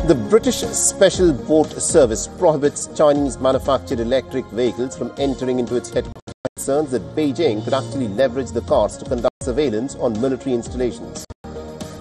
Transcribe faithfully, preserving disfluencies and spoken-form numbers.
The British Special Boat Service prohibits Chinese-manufactured electric vehicles from entering into its headquarters. Concerns that Beijing could actually leverage the cost to conduct surveillance on military installations.